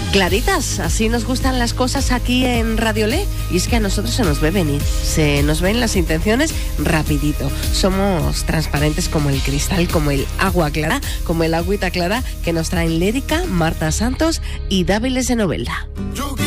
Claritas, así nos gustan las cosas aquí en Radio Le. Y es que a nosotros se nos ve venir, se nos ven las intenciones rapidito. Somos transparentes como el cristal, como el agua clara, como el agüita clara que nos traen Lérica, Marta Santos y Dáviles de Novelda. Yo